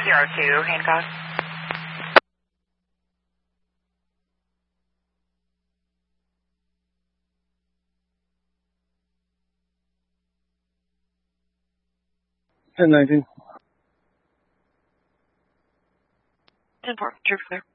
202, Hancock. Ten 19. 10 Park, true clear.